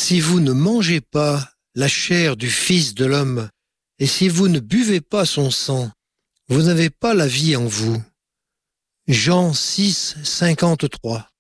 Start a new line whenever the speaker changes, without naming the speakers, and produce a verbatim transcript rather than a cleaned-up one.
si vous ne mangez pas la chair du Fils de l'homme, et si vous ne buvez pas son sang, vous n'avez pas la vie en vous. Jean six, cinquante-trois.